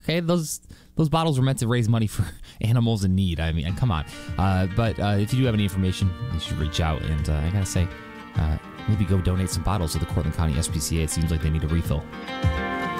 Okay, those bottles were meant to raise money for animals in need. I mean, come on. But if you do have any information, you should reach out. And I gotta say, maybe go donate some bottles to the Cortland County SPCA. It seems like they need a refill.